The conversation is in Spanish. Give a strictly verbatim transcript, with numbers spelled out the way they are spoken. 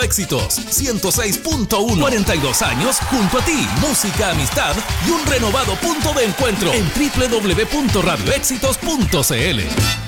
Éxitos ciento seis punto uno. cuarenta y dos años junto a ti. Música, amistad y un renovado punto de encuentro en doble u doble u doble u punto radio éxitos punto c l.